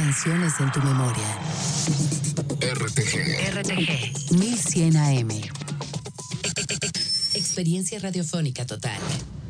canciones en tu memoria. RTG 1100 AM. Experiencia radiofónica total.